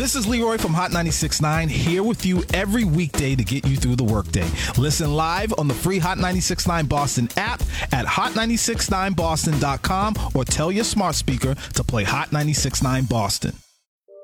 This is Leroy from Hot 96.9, here with you every weekday to get you through the workday. Listen live on the free Hot 96.9 Boston app at hot969boston.com or tell your smart speaker to play Hot 96.9 Boston.